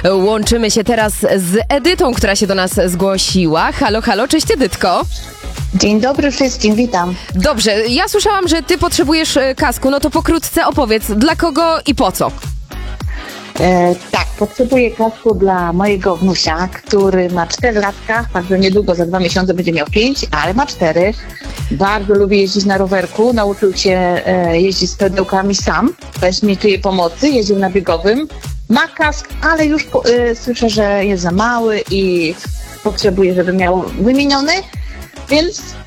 Łączymy się teraz z Edytą, która się do nas zgłosiła. Halo, halo, cześć Edytko. Dzień dobry wszystkim, witam. Dobrze, ja słyszałam, że ty potrzebujesz kasku, no to pokrótce opowiedz, dla kogo i po co? Tak, potrzebuję kasku dla mojego wnusia, który ma 4 latka, bardzo niedługo, za 2 miesiące będzie miał 5, ale ma 4. Bardzo lubi jeździć na rowerku, nauczył się jeździć z pedełkami sam, bez niczyjej pomocy, jeździł na biegowym. Ma kask, ale już słyszę, że jest za mały i potrzebuje, żeby miał wymieniony, więc